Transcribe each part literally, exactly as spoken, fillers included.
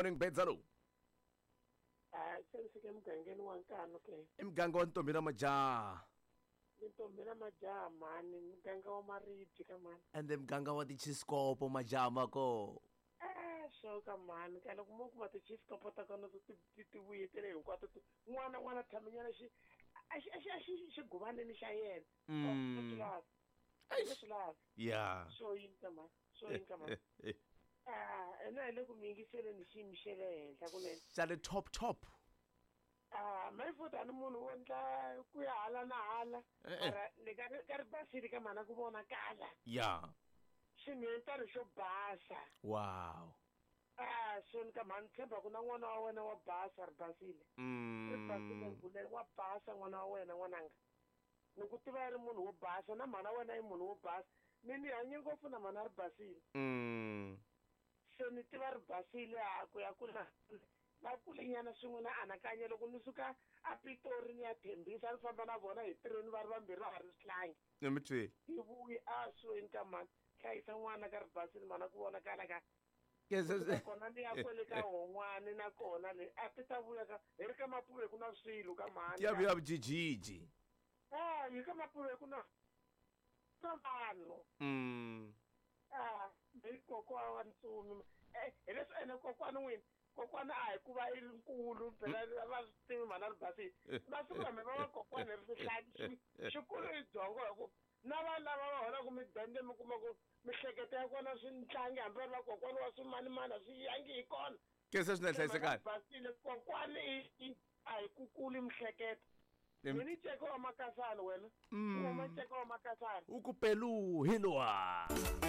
morning Bedzalo. Ah, sengifike emgangeni wankano ke. Imganga wa Ntombi na Majaha. Ntombi na majaha mani, mganga wa maribye ka mani. And the mganga wa Tichiskopo Majaha mako. Ah, so ka mani, ka loko mo kuma tichiskopo ta kona ti ti vuyetele hinkwato n'wana n'wana tshamenyana xi a xi a xi a xi xiguvaneni xa yena. Mm. Ai. Yeah. So yin ka mani, so yin ka mani. Ah, ena ile ku mingiseleni xiyimo xe le henhla kunene. Xa le top top. Ah, mai futa ni munhu wo ndla ku ya hala na hala. Mara le ka ka ri basile ka mana ku vona kala. Yeah. Xinhentani xo basa. Wow. Ah, so ni ka mani tshemba ku na n'wana wa wena wa basa ri basile. Ri basile Mm. ngule wa basa n'wana wa wena n'wananga. Ni ku tiva ri munhu wo basa na mana wena i munhu wo basa. Ni ni hanye ngopfu na mana ri basile. Mm. So ni tiva ri basile a ku ya kula. Va kulenyana swin'we na anakanya loko ni suka a Pitori ni ya Thembisa ni famba na vona hi tirhweni va ri vambirhi va ha ri swihlangi. Emitwe. Hi vuyi a sweni ka mani hlayisa n'wana ka ri basile mana ku vonakala ka kona ni ya kwele ka hon'wani na kona le a ti ta vuya ka hi ri ka Mapuve ku na swilo ka mani. Ya vuya vujijiji. Ah, hi ka Mapuve ku na na vanhu. Mm. Ah, hi kokwana wa Ntsumi. Eh, hi leswi ene kokwana n'wini. Kokwana a hi ku va i ri nkulu phela va swi tivi mana ri basile. Masiku lama va va kokwana ri swihlangi xikulu i byongo hi ku na vanhu lava va holaka midende mi kuma ku mihleketo ya kona swi ntlangi hambi va ri va kokwana wa swimanimani a swi yangi hi kona. Ke se swi nga hlayisekanga. Basile kokwana i a hi ku kuli mihleketo. Ni nceka wa Makasana wena. U ma nceka wa Makasana. U ku peluhilwa.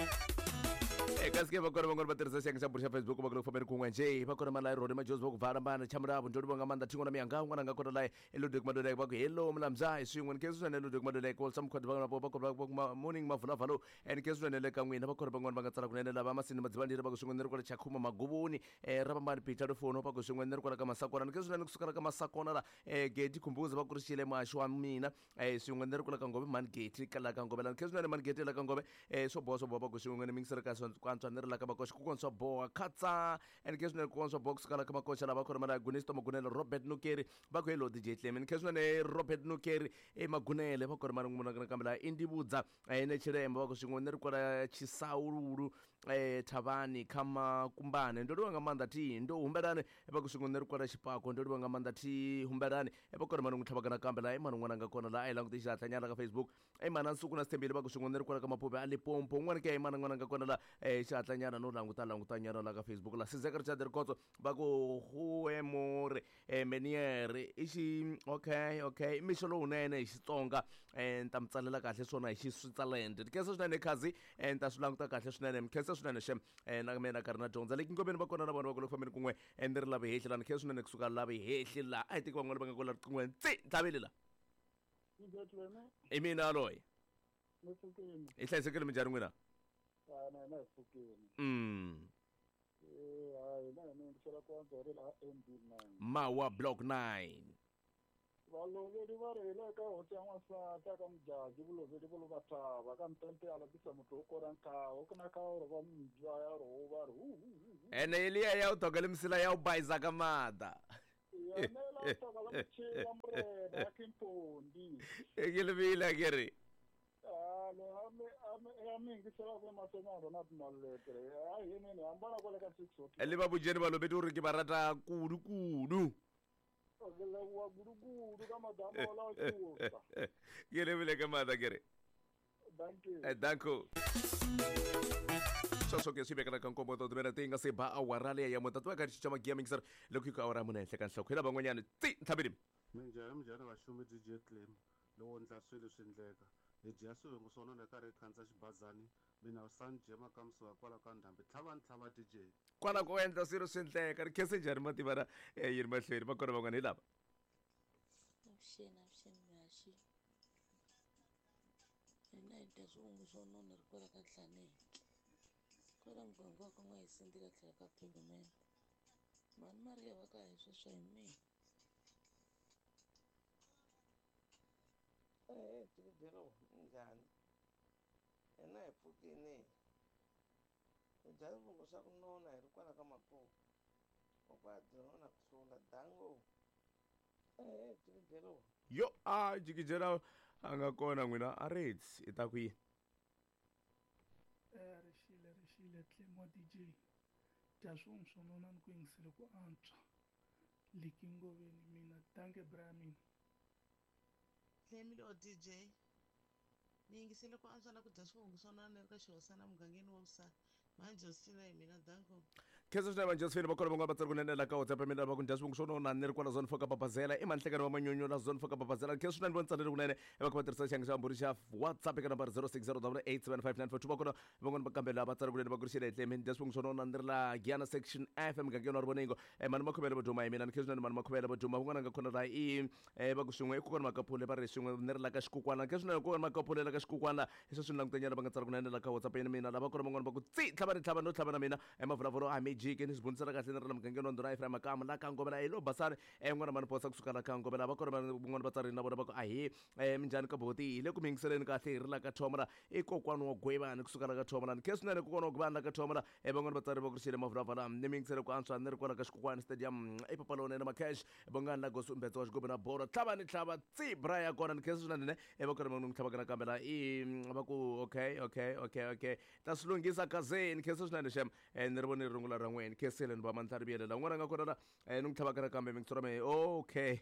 Eka ske va kona van'wana va tirhisa xiyenge xa buri xa Facebook va ku loko fambeni kun'we nje va kona malaya rona majozi va ku vala mbana chamuravo ndodi va nga manda thingo na miyanga un'wana nga kona layi elodek madoleke va ku hello mlamza hi swin'we ni ke swi elodek madoleke wol sam khodi va va kona va morning mavula valo and ke swi le ka n'wina va kona van'wana va nga tsala kunene lava masini madzivandiri va ku swin'we ni ri kwala chakhuma maguvuni eh ra vambani Peter Fono va ku swin'we ni ri kwala ka masakona ni ke swi kusukela ka masakona la eh Geti Khumbuza va ku ri xile maxo wa mina eh swin'we ni ri kwala ka ngobe man Geti kala ka ngobe la ke swi man Geti la ka ngobe eh swo boso bo va ku swin'we ni mingisera ka kwantswa ni ri la ka bakoxa ku konswa boa khatsa and ke swinene ku konswa box kala ka makoxa lava khona mala Gunisto Magunele Robert Nukeri va ku hello D J Clement ke swinene Robert Nukeri e Magunele va khona mala ngumuna kana kambela Indibudza eh ne Chiremba va ku swin'we ni ri kwala Chisaululu eh Thavani kama kumbane ndodi wa nga manda ti ndo humbelane va ku swin'we ni ri kwala Xipako ndodi wa nga manda ti humbelane e va khona mala nguthlava kana kambela e mani n'wana nga kona la ai langutisa hlanyana ka Facebook e mana nsuku na Sithembile va ku swin'we ni ri kwala ka Mapuve a Limpopo n'wana ke e mana n'wana nga kona la eh xihatlanyana no languta langutanyana la ka Facebook la sizeka ri chade rikotso va ku huemore eh meniere i xi okay okay mixo lowunene hi Xitsonga eh ni ta mi tsalela kahle swona hi Xiswitzerland ni khensa swinene khazi eh ni ta swi languta kahle swinene mi khensa swinene xem eh na mina karhi na dyondza leki ngomeni va kona na vona va ku loko fambeni kun'we eh ni ri lava hehli la ni khensa swinene kusuka lava hehli la a hi tiki van'wana va nga kola riqingweni tsi ntlaveli la i mina aloyi i hlayisekile minjhani n'wina na na sukeni mm eh hayi na ni ngishela kwanza ri la M B nine Mawa block nine valoveri va rela ka hotsa n'wansati ka mujaji vuloveri volo va thava ka ntente ala bisa muthu wo kora nkawo ku na ka ro va mujwa ya ro va ro ene eliya ya u togele misila ya u bayisa ka mata ya nela toka la mchela mrena ya kimpondi ekilivile keri ame ame ame ame ngisela kwa masonaro na tmalletere ai yene ne ambana kwa ka six o'clock ele ba bujeni ba lobedi uri ke ba rata kudu kudu ogela wa gurugudu kama dama wala chuo kelevile ka mata keri thank you eh danko so so ke sibe kana kan kombo to bena tinga se ba awarale ya motatu ka chichama gia mixer lokho ka awara mona enhle kanhla khwela bangonyane tsi thabeli minjani minjani vashumi D J Clem lowo ndla swilo swindleka leji yasuwe ngusona nekare khansa xibazani mina usanjema kamsiwa kwala ka ndhambi tlhava ni tlhava D J kwala ku endla swilo swindleka ri khese njhani mativana yini mahlweni va kona van'wana hi lava avuxeni avuxeni mhaxi hina hi dya swivungu swo nona ri kwala ka Nhlaneni kwala muganga wa ka N'wahisindi ka tlhela ka Pulumende mani Mariya va ka hi sweswo hi mina eh tikidero njhani hina hi pfukini hi dya swivungu swa ku nona hi ri kwala ka Mapuve ukwadrona kusula dango eh jikijelo yo a jikijela a nga kona n'wina a reds i ta kwihi Eh, rishile rishile tlemo D J jaswo ngisonona ni ku yingisile ku antswa likingoveni mina danke bramin Lemilo D J ni yingisile ku antswa na ku dya swivungu swa nona ni ri ka xihosana mugangeni wa vusa manje sina hi mina danko kheso swinene vanjosephine va kona van'wana va tsari kunenela ka whatsapp ya mina va ku njha swivungu swo nona ni ri kwala zone foka papazela i manhlekani wa manyonyo la zone foka papazela kheso swinene va ni tsanile kunene i va kha va tirhisa xiyenge xa mburi xa whatsapp eka nambara zero six zero double eight seven five nine four two va kona van'wana va kambela va tsari kunene va ku ri xile hetleme njha swivungu swo nona ni ri la giana section f mugangeni wa rivoningo mani makhomela va duma hi mina ni kheso swinene mani makhomela va duma van'wana nga khona la i va ku swin'we i kokwana makaphule va ri swin'we ni ri la ka xikukwana kheso swinene kokwana makaphule la ka xikukwana i swo swi ni langutanyana va nga tsari kunene la ka whatsapp ya mina lava kona van'wana va ku tsi tlhava ni tlhava no tlhava na mina mavulavuro a mejiki ni swi vonisela kahle ni ri la mugangeni wa ndhuna efraim makama la ka ngobela hi lo basani n'wana mani posa kusuka la ka ngobela va kona van'wana va tsarini na vona va ku ahi minjhani ka boti hi le ku mi yingiseleni kahle hi ri la ka thomala i kokwani wa gwevani kusuka la ka thomala ni khe swinene kokwani wa gwevani la ka thomala van'wana va tsari va ku ri xile mavulavala ni mi yingisele ku antswa ni ri kwala ka xikokwani stadium ipapalonene makhesh vangani la gosu mbetso wa xigombe na bolo tlhava ni tlhava tsi bra ya kona ni khe swinene va kona vanhu ni tlhavaka nakambe la i va ku okay okay okay okay ta swi lunghisa kaze ni khe swinene shem ni ri vone rungula ra n'wena khe sele ni va mantlhari biyelela n'wana nga kona la ni n'wi tlhavaka nakambe mi ngitsora me okay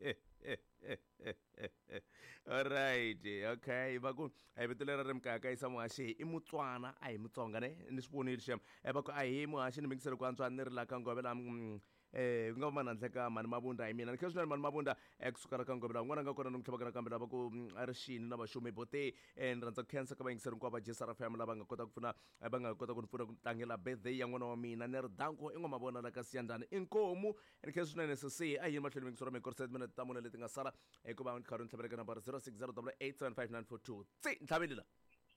alright okay va ku vito lera ri mikayakayisa muhaxi i mutswana a hi mutsonga ne ni swi vonile xem va ku a hi muhaxi ni mi yingisele ku antswa ni ri la ka ngobela ku nga va manhandleka mani mavunda hi mina ni khe swinene mani mavunda kusuka la ka ngobela n'wana nga kona ni n'wi tlhavaka nakambe lava ku a ri xini na vaxumi bote ni rhandza ku khensa ka vayingiseri hinkwavo va jesara fam lava nga kota ku pfuna va nga kota ku ni pfuna ku tlangela birthday ya n'wana wa mina ni ri danko i n'wamavona la ka siyandlani inkomu ni khe swinene sesi a yini mahlweni mingisoro mi korisa minute ta mune leti nga sala hikuva ni kharhi ni tlhaveleka nambara zero six zero double eight seven five nine four two tsi ntlhaveli la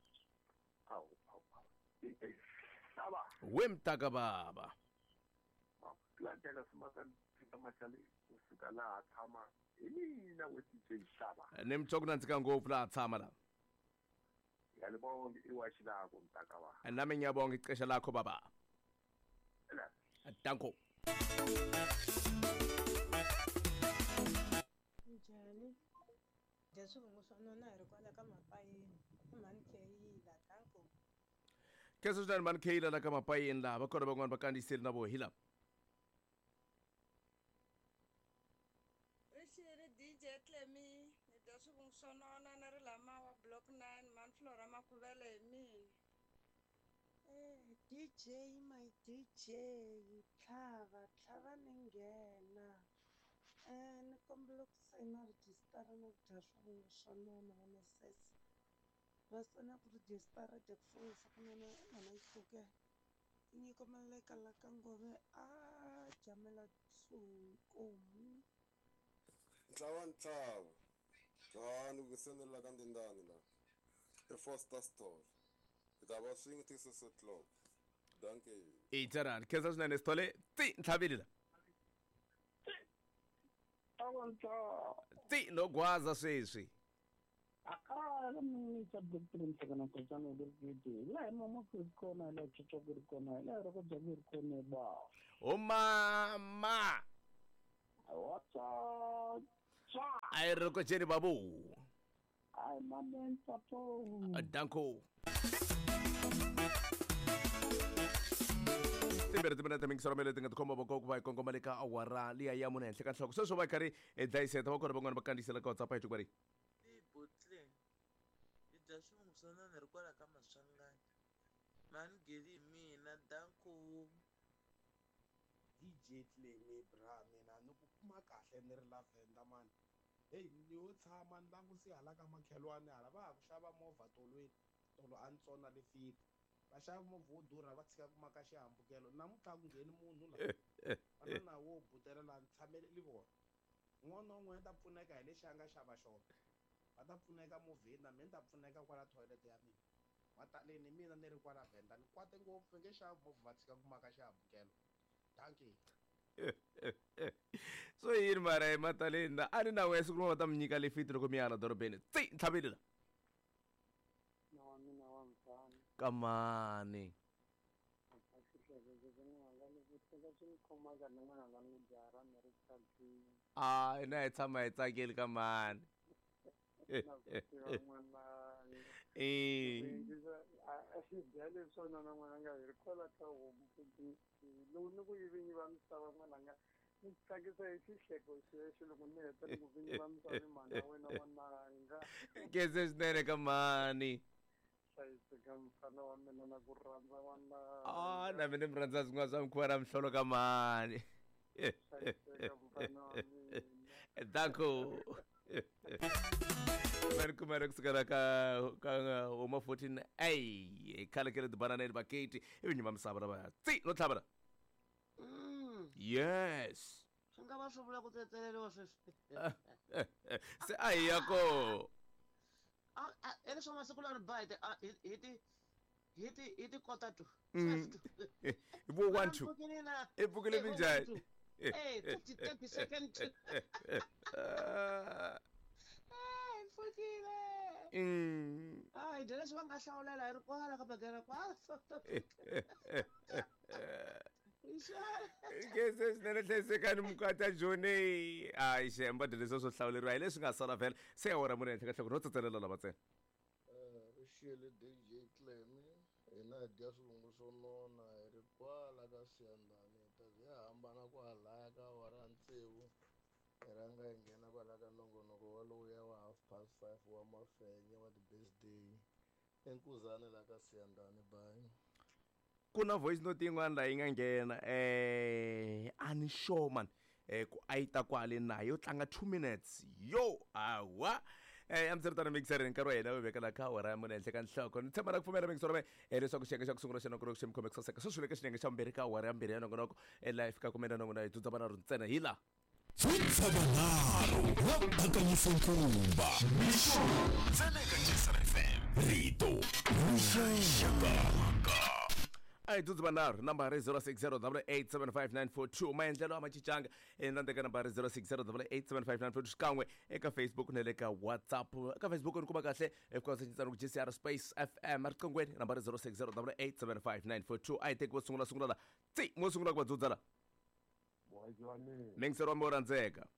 we mtaka baba landela simakani fika mashali kusuka laha tshama hi mina we D J Shaba ni mtwa ku nandzika ngopfu laha tshama la ngiyalibonga iwashi lakho mtaka wa nami ngiyabonga ixesha lakho baba danko njhani dya swivungu swa nona hi ri kwala ka mapayeni i mani kheyila danko kheso swinene mani kheyila la ka mapayeni laha va kona van'wana va kandziyiseli na vo hi laha rixiri D J Clemi ni dya swivungu swa nona ni ri lama wa block nine mani flora makhuvele hi mina eh D J my D J tlhava tlhava ni nghena eh ni kombela ku sayina rejistara na ku dya swivungu swa nona wa nesese va sana ku rejistara dya ku fungisa ku nona nona yihluke nyiko maleka la ka ngove a jamela sunkomu ntlawa ntlawa njhani ku senela ka ndindani la i-foster store hi ta va swin'we ti-six o'clock danke itsarani khensa swinene sithole tsi ntlhaveli la tsi no gwaza sweswi akala minisa doctor mhlekana kotshana ku ri kiti laha mama ku ri kona laha chicha ku ri kona laha ri ko dya ku ri kona ba o mama what's a yi ri ko jeni babu ai mamen papo danko timbirhi timinete mingisoro mi leti nga tikhomba voko ku va hi kongoma le ka awara liya ya mune henhla ka nhloko sweswo va yi karhi hi dlayiseta va kona van'wana va kandziyisela ka whatsapp hi tukwari botleng hi dya swivungu swa nona hi ri kwala ka maswangani mani geli hi mina danko D J Clemi bra mina ni ku kuma kahle ni ri la Venda mani heyi ni yo tshama ni langusi hala ka makhelwani hala va ha ku xava movha tolweni tolo a ni tsona le fita va xava movha wo durha va tshika ku maka xihambukelo namuntlha ku ngheni munhu la vana na wo butela laha ni tshamele li vona un'wana na un'wana ta pfuneka hi lexi a nga xava xona va ta pfuneka movheni na mina ni ta pfuneka kwala toilet ya mina mataleni mina ni ri kwala Venda ni kwate ngopfu nge xava movha va tshika ku maka xihambukelo danke so yini mara hi mataleni a ni na wena siku rin'wana va ta mi nyika le fiti loko mi ya la dorobeni tsi ntlhaveli la kamani teka swi ni khoma kahle n'wana nga ni jara ni ri tsakile a ina hi tshama hi tsakile ka mani na ku tiva n'wana eh a xi dya leswona na n'wana nga hi ri kwala ka homu kuti lowu ni ku yivinyi va misava n'wana nga ni tsakisa hi xihleko xexo loko ni heta ni ku vinyi va misava ni mhana wena n'wananga kese swinene ka mani hlayiseka mfana wa mina na ku rhandza n'wana ah na mina ni mi rhandza swin'wana swa mikhuva ra mihlolo ka mani hlayiseka mfana wa mina danko mani kumele kusukela ka ka huma fourteen ay khale kele tibananeni baketi ivi nyuma misava ra vaya tsi no tlhavela yes swi nga va swi vula ku tsetseleliwa sweswi se a hi ya ko hi leswa masiku lani ba hi ti hi ti hi ti hi ti kota tu hi vo one two i pfukile minjhani eh thirty thirty second pfukile hayi dya leswi va nga hlawulela hi ri kwala ka bagera kwala kese swinene hlayisekani mukata joni hayi xihemba dya leswi swo hlawuleriwa hi leswi nga sala vhela se ya wora mune henhla ka hloko no tsotselela lava ntsena rixele D J Clemi hina hi dya swivungu swo nona hi ri kwala ka siyandani hi ta hi hambana kwalaya ka wara ntsevu hi ranga hi nghena kwala ka nongonoko walowuya wa half past five wa mafenya wa ti-birthday enkuzani la ka siyandani bayi ku na voice note yin'wana laha yi nga nghena um a ni sure man um ku a yi ta kwale nayo yo tlanga two minutes yo awa um a mi tseritana mikisareni nkarhi wa hina wo vekela kha wara ya mune henhla ka nhloko ni tshemba na ku pfumela mingiso ra me um leswaku xiyenge xa ku sungula xa nongonoko xi mi khome ku saseka swo swileka xiyenge xa vumbirhi ka wara ya mbirhi ya nongonoko life ka kumena nongona hi dzudza vana ro ntsena hi laha Futsabanaro wa Bakayifunkumba F M Rito Shaka ai dzudzi vanharhu nambari zero six zero double eight seven five nine four two maendlelo a ma cincanga enandeka nambari zero six zero double eight seven five nine four two xikan'we eka facebook na le ka whatsapp eka facebook ni kuma kahle ekwasanyitsana ku G C R space F M riqingweni nambari zero six zero double eight seven five nine four two a hi teki vo sungula sungula la tsi mo sungula ku va dzudza la mingisero wa mi wo rhandzeka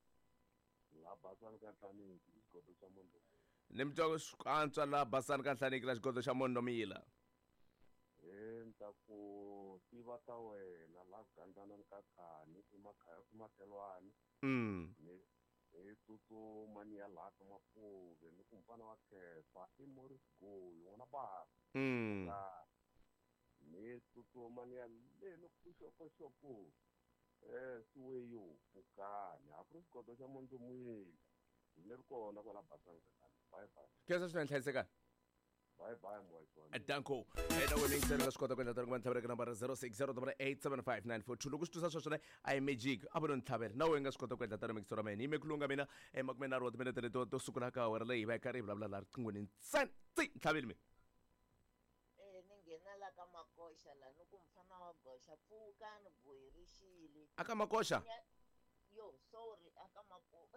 ni mi twa ku antswa la basani ka nhlaniki la xigodo xa munhu nomila ta ku tiva ta wena la gandlanani ka khani imakhelwani ni hi tsutsuma ni ya laha ka Mapuve ni ku mfana wa Khefa i Morris Goyi n'wana basa ni tsutsuma ni ya le ni vuxokoxoko um siweyo pfukani a ku ri xigodo xa mondzomuyile ni ri kona kwala basani ka khani bye bye kesa swi na hlayisekani bye bye mwachwana danko ena weningiseni ka swi kota ku endla tani ku va ni tlhaveleka nambara zero six zero double eight seven five nine four two loko swi twisa sweswona a hi magic a vo no ni tlhavela na wena nga swi kota ku endla tani mikisi ra mina hi me kulunga mina emakume nharhu wa timinete leto to sukula ka wena leyi hi va hi karhi hi vulavula laha riqingweni ntsena tsi ni tlhaveli mi eh ni nghena la ka makoxa la ni ku mfana wa goxa pfuka ni boyirixile aka makoxa yo sorry aka mako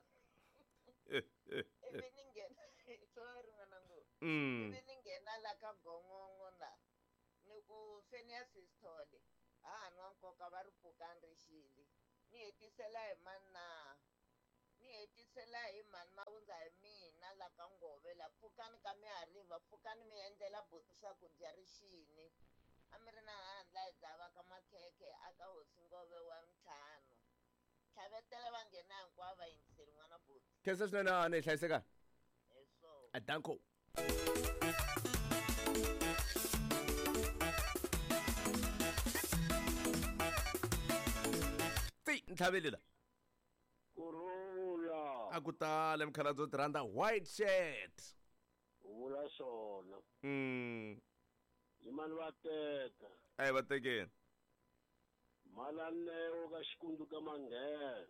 ivi ni nghena sorry n'wanangu ivi ni nghena la ka gongongo la ni ku Phineas Sithole ha nwa nkoka va ri pfukani rixile ni hetisela hi mana ni hetisela hi mani mavundza hi mina la ka ngove la pfukani ka mihariva pfukani mi endlela buti swakudya rixini a mi ri na handla hi dzava ka makhekhe aka hosi ngove wa ntlhanu tlhavetela va nghena hinkwavo va yingiseli n'wana buti khensa swinene a ni hi hlayisekani eso a danko tsi ni tlhavelela kurula a ku tala mikhalabyo ti rhandza white shirt u vula swona mm hi mani va teka a hi va tekeni Malaneo ka Xikundzu ka Manghena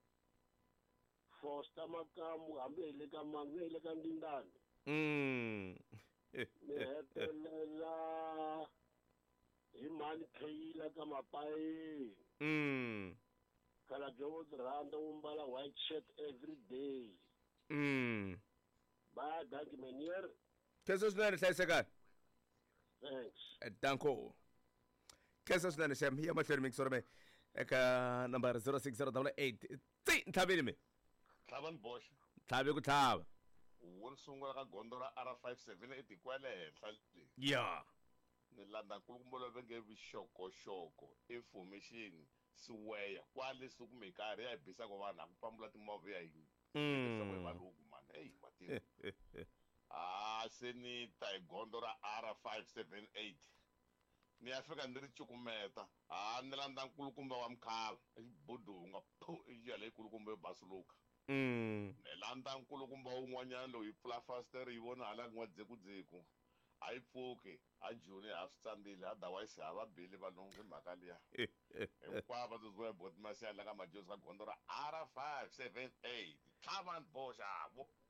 Foster Makamu hambi hi le ka mangu hi le ka Ndindani mm ni hetelela hi mani Khayila ka Mapayi mm Khalabyo wo ti rhandza wu mbala white shirt every day mm ba danki menier khensa swinene hlayisekani thanks danko khensa swinene xem ya mahlweni mikisi ra me eka number zero six zero double eight tsi nthaveni mi Tlhavani Bosch tlhavi ku tlhava wo ni sungula ka gondo ra R five seven eight kwale henhla le ya ni landa nkulukumba lo venge vuxokoxoko information siweya kwale suku mi karhi ya bisa ko vanhu ku pambula timovha ya hina Mm. valungu man hey matini ah se ni ta hi gondo ra R five seven eight ni ya fika ni ri cukumeta ah ni landa nkulukumba wa mkhala exibodonga pho ya le nkulukumba yo basuluka Mm. ni landa nkulukumba wun'wanyana loyi yi pfula fasitere yi vona hala ku n'wadzekudziku a yi pfuki a joni ha swi tsandile otherwise ha va beli valungu hi mhaka liya hinkwavo tsotsoya boti masi ya la ka majosi ka gondo ra R five seven eight Tlhavani Bosch avo